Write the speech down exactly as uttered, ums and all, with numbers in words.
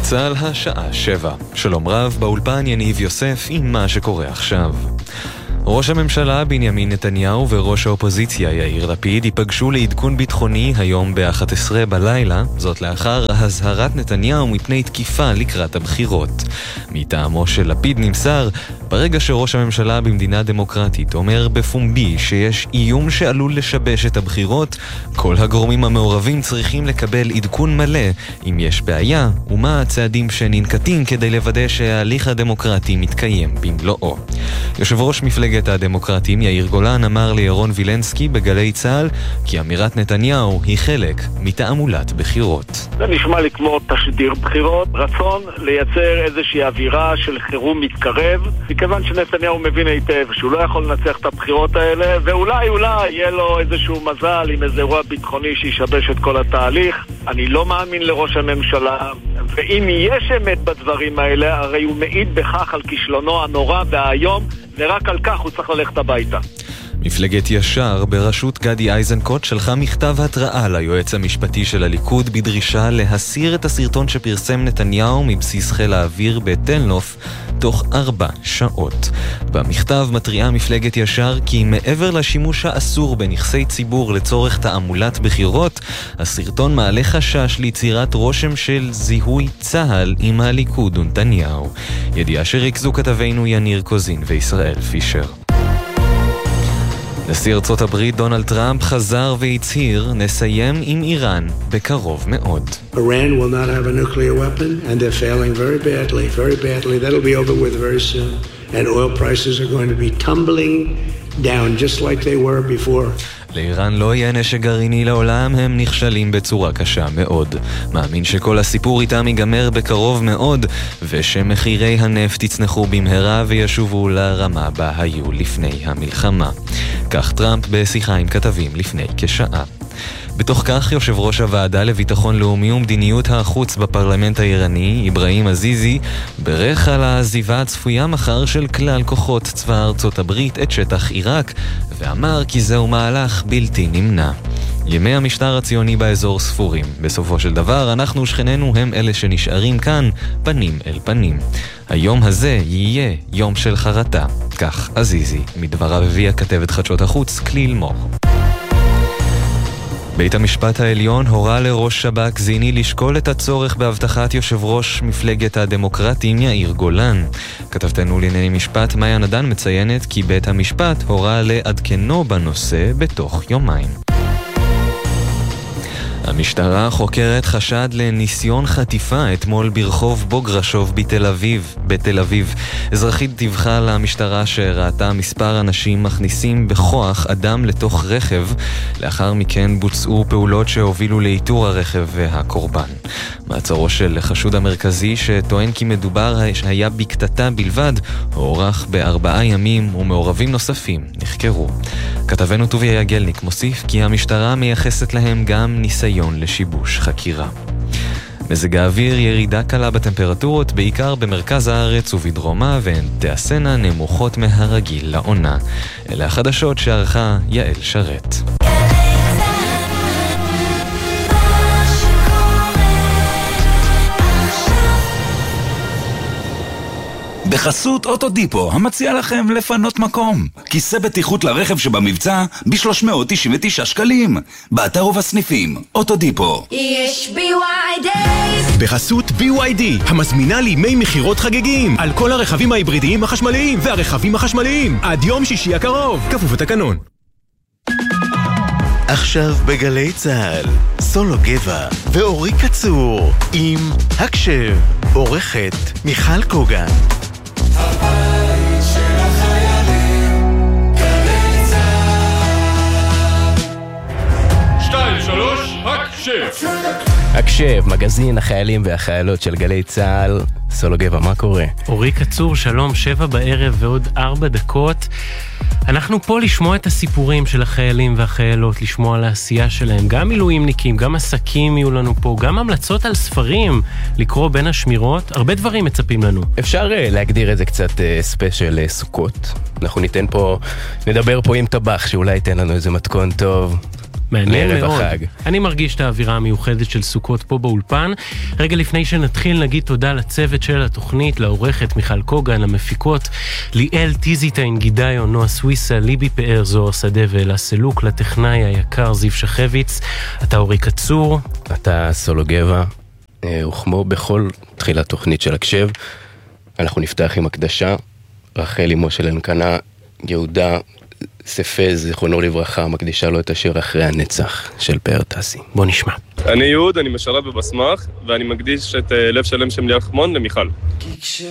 צהל השעה שבע. שלום רב, באולפן יניב יוסף עם מה שקורה עכשיו. ראש הממשלה בנימין נתניהו וראש האופוזיציה יאיר לפיד ייפגשו לעדכון ביטחוני היום ב-אחת עשרה בלילה, זאת לאחר הזהרת נתניהו מפני תקיפה לקראת הבחירות. מטעמו של לפיד נמסר, ברגע שראש הממשלה במדינה דמוקרטית אומר בפומבי שיש איום שעלול לשבש את הבחירות, כל הגורמים המעורבים צריכים לקבל עדכון מלא אם יש בעיה ומה הצעדים שננקטים כדי לוודא שההליך הדמוקרטי מתקיים במלואו. יושב ראש מפלגת הדמוקרטים יאיר גולן אמר לירון וילנסקי בגלי צהל כי אמירת נתניהו היא חלק מתעמולת בחירות. זה נשמע לי כמו תשדיר בחירות, רצון לייצר איזושהי אווירה של חירום מתקרב, מכיוון שנתניהו מבין היטב שהוא לא יכול לנצח את הבחירות האלה, ואולי אולי יהיה לו איזשהו מזל עם איזה אירוע ביטחוני שישבש את כל התהליך. אני לא מאמין לראש הממשלה, ואם יש אמת בדברים האלה, הרי הוא מעיד בכך על כישלונו הנורא והיום, ורק על כך הוא צריך ללכת הביתה. מפלגת ישר בראשות גדי איזנקוט שלחה מכתב התראה ליועץ המשפטי של הליכוד בדרישה להסיר את הסרטון שפרסם נתניהו מבסיס חיל האוויר בתל נוף תוך ארבע שעות. במכתב מתריעה מפלגת ישר כי מעבר לשימוש האסור בנכסי ציבור לצורך תעמולת בחירות, הסרטון מעלה חשש ליצירת רושם של זיהוי צהל עם הליכוד ונתניהו. ידיעה שריכזו כתבינו יניר קוזין וישראל פישר. נשיא ארצות הברית דונלד טראמפ חזר והצהיר, נסיים עם איראן בקרוב מאוד. Iran will not have a nuclear weapon and they're failing very badly, very badly. That'll be over with very soon. And oil prices are going to be tumbling down just like they were before. לאיראן לא יהיה נשק גרעיני לעולם, הם נכשלים בצורה קשה מאוד. מאמין שכל הסיפור איתם ייגמר בקרוב מאוד, ושמחירי הנפט יצנחו במהרה וישובו לרמה בה היו לפני המלחמה. כך טראמפ בשיחה עם כתבים לפני כשעה. בתוך כך יושב ראש הוועדה לביטחון לאומי ומדיניות החוץ בפרלמנט האיראני, אברהים עזיזי, ברך על העזיבה הצפויה מחר של כלל כוחות צבא ארצות הברית את שטח עיראק, ואמר כי זהו מהלך בלתי נמנע. ימי המשטר הציוני באזור ספורים. בסופו של דבר, אנחנו ושכנינו הם אלה שנשארים כאן, פנים אל פנים. היום הזה יהיה יום של חרטה. כך עזיזי, מדבריו הביאה כתבת חדשות החוץ כליל מור. בית המשפט העליון הורה לראש שב"כ זיני לשקול את הצורך בהבטחת יושב ראש מפלגת הדמוקרטים יאיר גולן. כתבתנו לענייני משפט מאיה נדן מציינת כי בית המשפט הורה לעדכנו בנושא בתוך יומיים. המשטרה חוקרת חשד לניסיון חטיפה אתמול ברחוב בוגרשוב בתל אביב. בתל אביב. אזרחית דיווחה למשטרה שראתה מספר אנשים מכניסים בכוח אדם לתוך רכב. לאחר מכן בוצעו פעולות שהובילו לאיתור הרכב והקורבן. מעצרו של חשוד המרכזי שטוען כי מדובר היה בקטטה בלבד, הוארך בארבעה ימים ומעורבים נוספים נחקרו. כתבנו טוביה יגלניק מוסיף כי המשטרה מייחסת להם גם ניסיון לשיבוש חקירה. מזג האוויר ירידה קלה בטמפרטורות, בעיקר במרכז הארץ ובדרומה, והן תעשנה נמוכות מהרגיל לעונה. אלה החדשות שערכה יעל שרת. בחסות אוטודיפו, המציע לכם לפנות מקום. כיסא בטיחות לרכב שבמבצע ב-שלוש מאות תשעים ותשעה שקלים. באתר ובסניפים, אוטודיפו. יש בי וואי די. בחסות בי וואי די, המזמינה לימי מחירות חגגים על כל הרכבים ההיברידיים החשמליים והרכבים החשמליים. עד יום שישי הקרוב. כפוף לתקנון. עכשיו בגלי צהל, סולו גבע ואורי קצור עם הקשב, עורכת מיכל קוגן. הבית של החיילים, גלי צהל. שתיים, שלוש, הקשב. הקשב, מגזין החיילים והחיילות של גלי צהל. סולו גבע, מה קורה? אורי קצור, שלום, שבע בערב ועוד ארבע דקות. אנחנו פה לשמוע את הסיפורים של החיילים והחיילות, לשמוע על העשייה שלהם, גם מילואימניקים, גם עסקים יהיו לנו פה, גם המלצות על ספרים, לקרוא בין השמירות, הרבה דברים מצפים לנו. אפשר להגדיר את זה קצת ספיישל סוכות. אנחנו ניתן פה, נדבר פה עם טבח שאולי ייתן לנו איזה מתכון טוב. מעניין מאוד. החג. אני מרגיש את האווירה המיוחדת של סוכות פה באולפן. רגע לפני שנתחיל נגיד תודה לצוות של התוכנית, לעורכת מיכל קוגן, למפיקות ליאל טיזיטיין, גידיו, נועה סוויסה, ליבי פאר, זוהר שדה ואלה סלוק, לטכנאי היקר זיו שחביץ. אתה אורי קצור, אתה סולו גבע, וכמו בכל תחילת תוכנית של הקשב, אנחנו נפתח עם הקדשה. רחל אמו של אלקנה, יהודה ספז, זיכרונו לברכה, מקדישה לו את השיר אחרי הנצח של פאר טסי. בוא נשמע. אני יהוד, אני משרת בבסמך, ואני מקדיש את לב שלם של ליאל חמון למיכל.